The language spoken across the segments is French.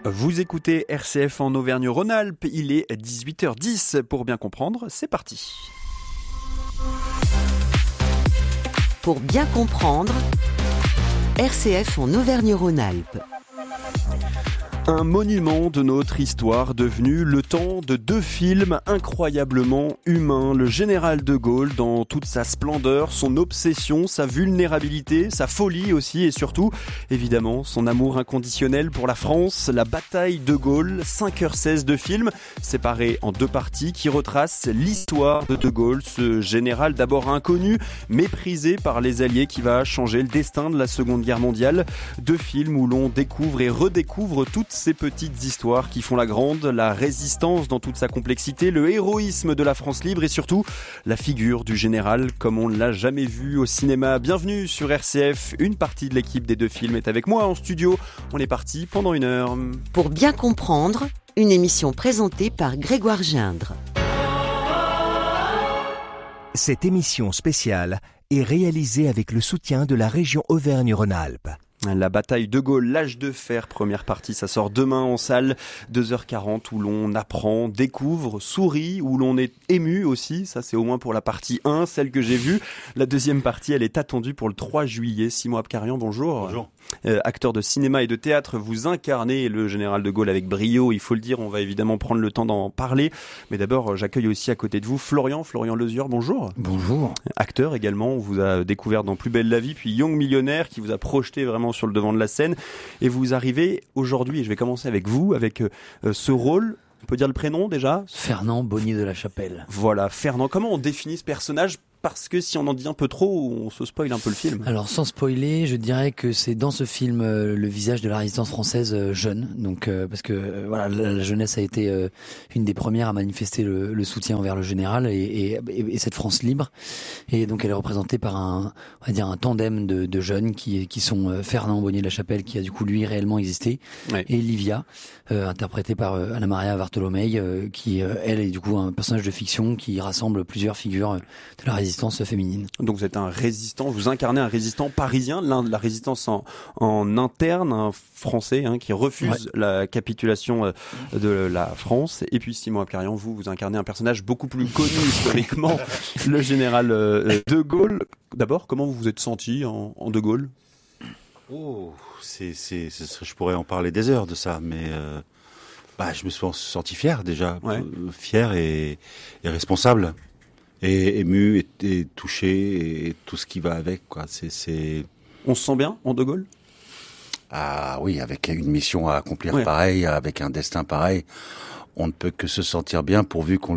Vous écoutez RCF en Auvergne-Rhône-Alpes, il est 18h10. Pour bien comprendre, c'est parti. Pour bien comprendre, RCF en Auvergne-Rhône-Alpes. Un monument de notre histoire devenu le temps de deux films incroyablement humains. Le général de Gaulle dans toute sa splendeur, son obsession, sa vulnérabilité, sa folie aussi et surtout, évidemment, son amour inconditionnel pour la France. La bataille de Gaulle, 5h16 de film, séparé en deux parties qui retracent l'histoire de Gaulle, ce général d'abord inconnu, méprisé par les Alliés qui va changer le destin de la Seconde Guerre mondiale. Deux films où l'on découvre et redécouvre toutes ces petites histoires qui font la grande, la résistance dans toute sa complexité, le héroïsme de la France libre et surtout la figure du général comme on ne l'a jamais vu au cinéma. Bienvenue sur RCF, une partie de l'équipe des deux films est avec moi en studio. On est parti pendant 1 heure. Pour bien comprendre, une émission présentée par Grégoire Gindre. Cette émission spéciale est réalisée avec le soutien de la région Auvergne-Rhône-Alpes. La bataille de Gaulle, l'âge de fer, première partie, ça sort demain en salle, 2h40 où l'on apprend, découvre, sourit, où l'on est ému aussi, ça c'est au moins pour la partie 1, celle que j'ai vue. La deuxième partie, elle est attendue pour le 3 juillet. Simon Abkarian, bonjour. Bonjour. Acteur de cinéma et de théâtre, vous incarnez le général de Gaulle avec brio, il faut le dire, on va évidemment prendre le temps d'en parler. Mais d'abord, j'accueille aussi à côté de vous Florian Lezieur, bonjour. Bonjour. Acteur également, on vous a découvert dans Plus belle la vie, puis Young Millionnaire qui vous a projeté vraiment sur le devant de la scène. Et vous arrivez aujourd'hui, et je vais commencer avec vous, avec ce rôle, on peut dire le prénom déjà ? Fernand Bonnier de la Chapelle. Voilà, Fernand. Comment on définit ce personnage ? Parce que si on en dit un peu trop, on se spoil un peu le film. Alors sans spoiler, je dirais que c'est dans ce film le visage de la résistance française jeune. Donc parce que voilà, la jeunesse a été une des premières à manifester le soutien envers le général et cette France libre. Et donc elle est représentée par on va dire un tandem de jeunes qui sont Fernand Bonnier de la Chapelle qui a du coup lui réellement existé, ouais. Et Livia interprétée par Anna Maria Bartolomei qui elle est du coup un personnage de fiction qui rassemble plusieurs figures de la résistance féminine. Donc vous êtes un résistant, vous incarnez un résistant parisien, la résistance en interne, un Français qui refuse la capitulation de la France. Et puis Simon Abkarian, vous incarnez un personnage beaucoup plus connu historiquement, le général de Gaulle. D'abord, comment vous vous êtes senti en de Gaulle ? Je pourrais en parler des heures de ça, mais je me suis senti fier déjà, fier et responsable. Et ému, et touché, et tout ce qui va avec, quoi. On se sent bien en de Gaulle ? Ah oui, avec une mission à accomplir pareil, avec un destin pareil, on ne peut que se sentir bien pourvu qu'on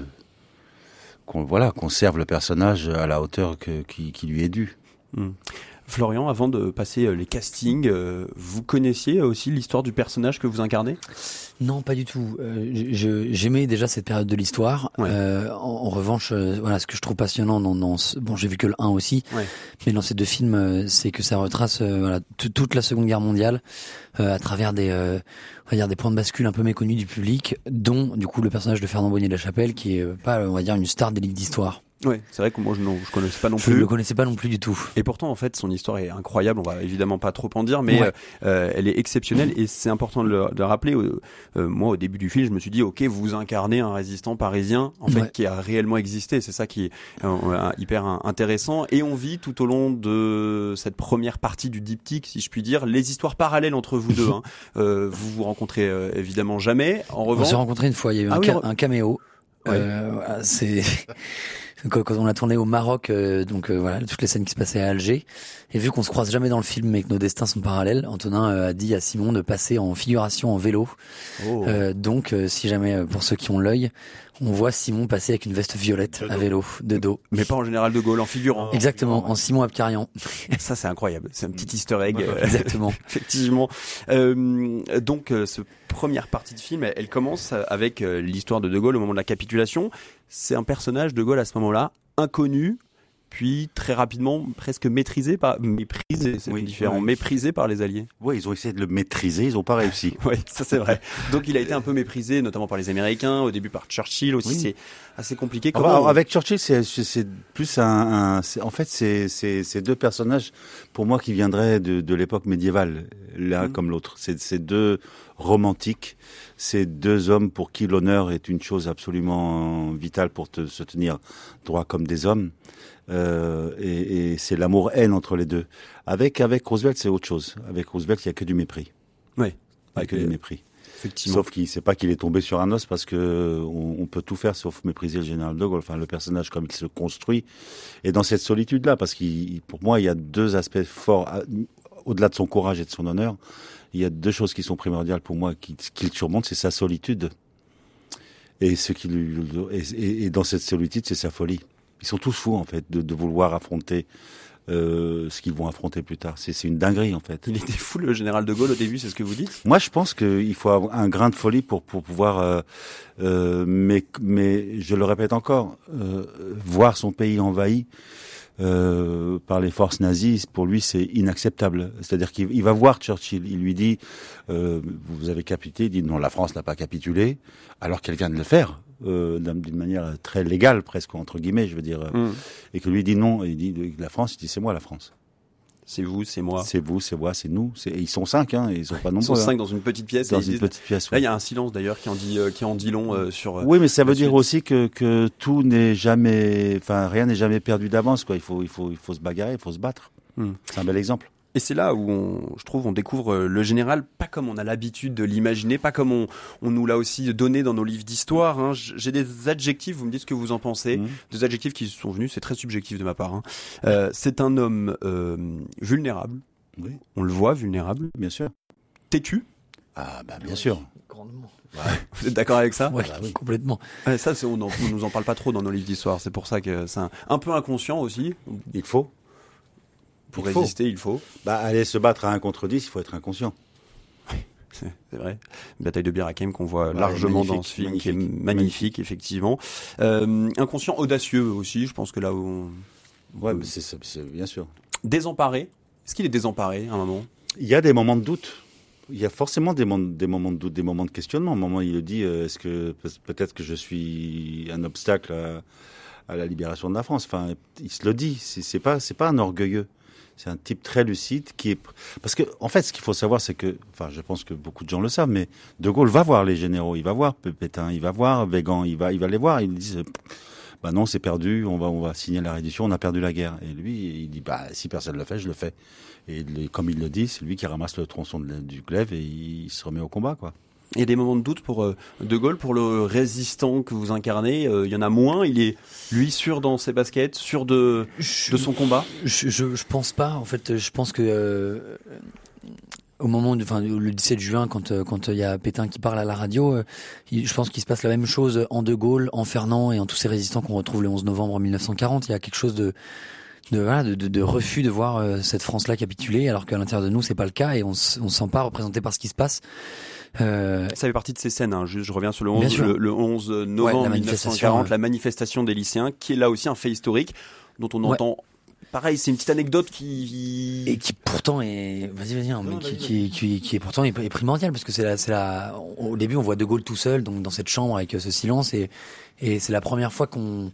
serve le personnage à la hauteur qui lui est due. Florian, avant de passer les castings, vous connaissiez aussi l'histoire du personnage que vous incarnez ? Non, pas du tout. J'aimais déjà cette période de l'histoire. En revanche, ce que je trouve passionnant j'ai vu que le 1 aussi, mais dans ces deux films, c'est que ça retrace toute la Seconde Guerre mondiale à travers des points de bascule un peu méconnus du public, dont du coup le personnage de Fernand Bonnier de la Chapelle, qui est pas, on va dire, une star des livres d'histoire. Oui, c'est vrai que moi je connaissais pas non plus. Je le connaissais pas non plus du tout. Et pourtant en fait son histoire est incroyable, on va évidemment pas trop en dire, mais elle est exceptionnelle et c'est important de le rappeler. Moi au début du film je me suis dit ok, vous incarnez un résistant parisien en fait qui a réellement existé, c'est ça qui est hyper intéressant. Et on vit tout au long de cette première partie du diptyque, si je puis dire, les histoires parallèles entre vous deux. Vous vous rencontrez évidemment jamais. En revanche, on s'est rencontrés une fois, il y a eu un caméo. C'est quand on a tourné au Maroc, toutes les scènes qui se passaient à Alger. Et vu qu'on se croise jamais dans le film, mais que nos destins sont parallèles, Antonin a dit à Simon de passer en figuration en vélo. Donc, si jamais, pour ceux qui ont l'œil, on voit Simon passer avec une veste violette à vélo, de dos. Mais pas en général de Gaulle, en figurant. Exactement, en Simon Abkarian. Ça, c'est incroyable. C'est un petit easter egg. Exactement. Effectivement. Cette première partie de film, elle commence avec l'histoire de Gaulle au moment de la capitulation. C'est un personnage de Gaulle à ce moment-là, inconnu, puis très rapidement presque méprisé par les Alliés. Oui, ils ont essayé de le maîtriser, ils n'ont pas réussi. Oui, ça c'est vrai. Donc il a été un peu méprisé, notamment par les Américains, au début par Churchill aussi. Oui. C'est assez compliqué. Avec Churchill, c'est plus en fait, c'est deux personnages pour moi qui viendraient de l'époque médiévale, l'un comme l'autre. C'est deux romantiques, c'est deux hommes pour qui l'honneur est une chose absolument vitale pour se tenir droit comme des hommes. Et c'est l'amour-haine entre les deux. Avec Roosevelt, c'est autre chose. Avec Roosevelt, il y a que du mépris. Oui. Il y a que du mépris. Effectivement. Sauf qu'il sait pas qu'il est tombé sur un os parce que on peut tout faire sauf mépriser le général de Gaulle. Enfin, le personnage comme il se construit et dans cette solitude-là, parce pour moi, il y a deux aspects forts au-delà de son courage et de son honneur. Il y a deux choses qui sont primordiales pour moi qu'il surmonte, c'est sa solitude et dans cette solitude, c'est sa folie. Ils sont tous fous en fait de vouloir affronter ce qu'ils vont affronter plus tard. C'est une dinguerie en fait. Il était fou le général de Gaulle au début, c'est ce que vous dites ? Moi je pense qu'il faut avoir un grain de folie pour pouvoir mais je le répète encore, voir son pays envahi par les forces nazies, pour lui c'est inacceptable. C'est-à-dire qu'il va voir Churchill, il lui dit vous avez capitulé, il dit non, la France n'a pas capitulé alors qu'elle vient de le faire. D'une manière très légale presque entre guillemets je veux dire et que lui dit non, et il dit la France, il dit c'est moi la France, c'est vous, c'est moi, c'est vous, c'est moi, c'est nous, et ils sont 5 ils sont pas nombreux, ils sont 5 dans une petite pièce, pièce. Là il y a un silence d'ailleurs qui en dit long sur oui, mais ça veut dire aussi que tout n'est jamais, enfin rien n'est jamais perdu d'avance quoi. Il faut se bagarrer, il faut se battre. C'est un bel exemple. Et c'est là où je trouve on découvre le général pas comme on a l'habitude de l'imaginer, pas comme on nous l'a aussi donné dans nos livres d'histoire. Hein. J'ai des adjectifs, vous me dites ce que vous en pensez. Des adjectifs qui sont venus, c'est très subjectif de ma part. Hein. C'est un homme vulnérable. Oui. On le voit vulnérable. Bien sûr. Têtu. Ah bah bien sûr. Grandement. Ouais. Vous êtes d'accord avec ça ? Ouais, oui. Complètement. Ouais, ça, on nous en parle pas trop dans nos livres d'histoire. C'est pour ça que c'est un peu inconscient aussi. Il faut. Pour résister, il faut. Aller se battre à 1 contre 10, il faut être inconscient. C'est vrai. Une bataille de Bir Hakeim qu'on voit largement dans ce film, qui est magnifique, effectivement. Inconscient, audacieux aussi, je pense que là où ouais, mais c'est bien sûr. Désemparé. Est-ce qu'il est désemparé à un moment ? Il y a des moments de doute. Il y a forcément des moments de doute, des moments de questionnement. À un moment, il le dit, est-ce que peut-être que je suis un obstacle à la libération de la France. Enfin, il se le dit. C'est pas un orgueilleux. C'est un type très lucide qui est... Parce que, en fait, ce qu'il faut savoir, c'est que... Enfin, je pense que beaucoup de gens le savent, mais De Gaulle va voir les généraux, il va voir Pétain, il va voir Weygand, il va les voir. Ils disent, bah non, c'est perdu, on va signer la reddition, on a perdu la guerre. Et lui, il dit, bah si personne le fait, je le fais. Et comme il le dit, c'est lui qui ramasse le tronçon du glaive et il se remet au combat, quoi. Il y a des moments de doute pour De Gaulle, pour le résistant que vous incarnez. Il y en a moins. Il est, lui, sûr dans ses baskets, sûr de son combat. Je pense pas. En fait, je pense que au moment, le 17 juin, quand il y a Pétain qui parle à la radio, je pense qu'il se passe la même chose en De Gaulle, en Fernand et en tous ces résistants qu'on retrouve le 11 novembre 1940. Il y a quelque chose de refus de voir cette France-là capituler, alors qu'à l'intérieur de nous, c'est pas le cas et on se sent pas représenté par ce qui se passe. Ça fait partie de ces scènes, hein. Je reviens sur le 11 novembre 1940, la manifestation des lycéens, qui est là aussi un fait historique, dont on entend... Pareil, c'est une petite anecdote qui pourtant est, qui est pourtant est primordiale, parce que au début on voit De Gaulle tout seul, donc dans cette chambre avec ce silence, et c'est la première fois que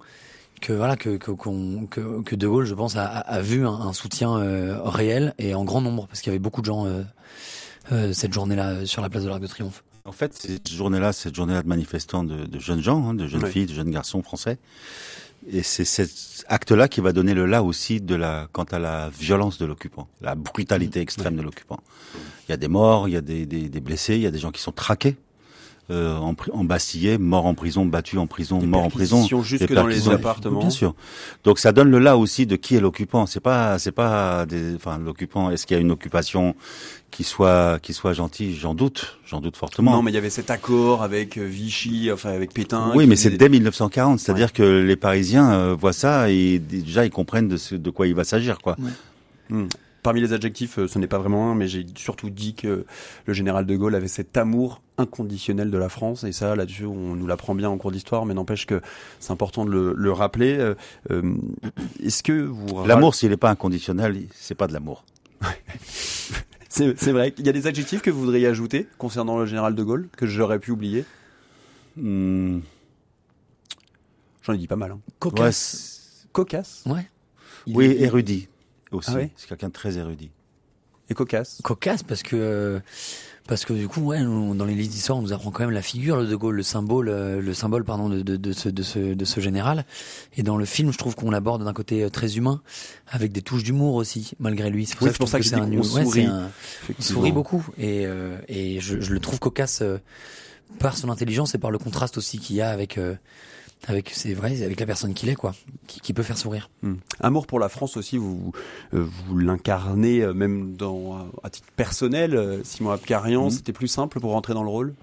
De Gaulle, je pense, a vu un soutien réel et en grand nombre, parce qu'il y avait beaucoup de gens cette journée-là sur la place de l'Arc de Triomphe. En fait, cette journée-là de manifestants, de jeunes gens, de jeunes filles, de jeunes garçons français. Et c'est cet acte-là qui va donner le là aussi quant à la violence de l'occupant, la brutalité extrême de l'occupant. Il y a des morts, il y a des blessés, il y a des gens qui sont traqués. Embastillés, morts en prison, battus en prison, morts en prison. Jusque dans les appartements. Bien sûr. Donc ça donne le là aussi de qui est l'occupant. C'est pas l'occupant. Est-ce qu'il y a une occupation qui soit gentille? J'en doute fortement. Non, mais il y avait cet accord avec Vichy, avec Pétain. Oui, mais c'est dès 1940. C'est-à-dire que les Parisiens voient ça et déjà ils comprennent de quoi il va s'agir, quoi. Parmi les adjectifs, ce n'est pas vraiment un, mais j'ai surtout dit que le général de Gaulle avait cet amour inconditionnel de la France, et ça, là-dessus, on nous l'apprend bien en cours d'histoire, mais n'empêche que c'est important de le rappeler. Est-ce que vous... L'amour, s'il n'est pas inconditionnel, c'est pas de l'amour. C'est vrai. Il y a des adjectifs que vous voudriez ajouter concernant le général de Gaulle, que j'aurais pu oublier? J'en ai dit pas mal. Hein. Cocasse. Cocasse. Ouais. Oui, érudit aussi. Ah ouais. C'est quelqu'un de très érudit. Et cocasse. Cocasse parce que du coup, ouais, dans les livres d'histoire, on nous apprend quand même la figure de Gaulle, le symbole, pardon, de ce général. Et dans le film, je trouve qu'on l'aborde d'un côté très humain, avec des touches d'humour aussi, malgré lui. C'est pour ça que c'est un humour. Sourit. Il sourit beaucoup, et je le trouve cocasse par son intelligence et par le contraste aussi qu'il y a avec la personne qu'il est, quoi, qui peut faire sourire. Amour pour la France aussi, vous l'incarnez même à titre personnel. Simon Abkarian, c'était plus simple pour rentrer dans le rôle?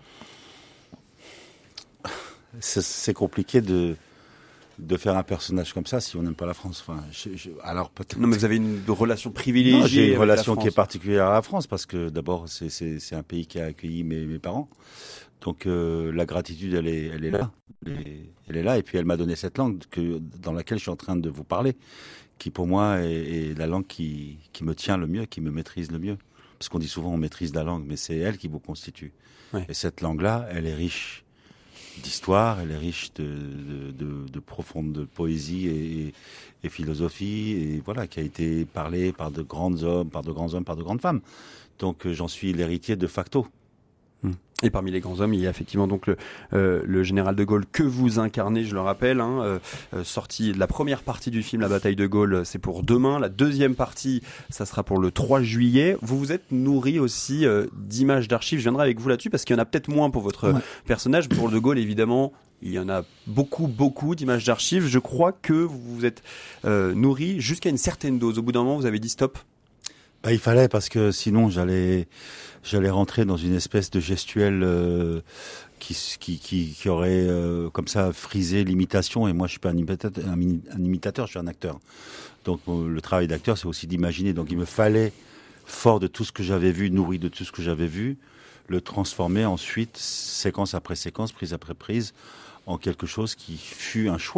C'est compliqué de faire un personnage comme ça si on n'aime pas la France. Enfin, alors peut-être. Non, mais vous avez une relation privilégiée. Non, j'ai une relation avec la qui est particulière à la France parce que d'abord c'est un pays qui a accueilli mes parents. Donc la gratitude, elle est là. Elle est là, et puis elle m'a donné cette langue dans laquelle je suis en train de vous parler, qui pour moi est la langue qui me tient le mieux, qui me maîtrise le mieux. Parce qu'on dit souvent on maîtrise la langue, mais c'est elle qui vous constitue. Ouais. Et cette langue-là, elle est riche d'histoire, elle est riche de profonde poésie et philosophie, et voilà, qui a été parlée par de grands hommes, par de grandes femmes. Donc j'en suis l'héritier de facto. Et parmi les grands hommes, il y a effectivement donc le général de Gaulle que vous incarnez, je le rappelle, sorti de la première partie du film La bataille de Gaulle, c'est pour demain. La deuxième partie, ça sera pour le 3 juillet. Vous vous êtes nourri aussi d'images d'archives. Je viendrai avec vous là-dessus parce qu'il y en a peut-être moins pour votre personnage. Pour de Gaulle, évidemment, il y en a beaucoup d'images d'archives. Je crois que vous vous êtes nourri jusqu'à une certaine dose. Au bout d'un moment, vous avez dit stop. Bah, il fallait, parce que sinon j'allais rentrer dans une espèce de gestuelle qui aurait comme ça frisé l'imitation, et moi je suis pas un imitateur, je suis un acteur. Donc le travail d'acteur, c'est aussi d'imaginer. Donc il me fallait, fort de tout ce que j'avais vu, nourri de tout ce que j'avais vu, le transformer ensuite, séquence après séquence, prise après prise, en quelque chose qui fut un choix.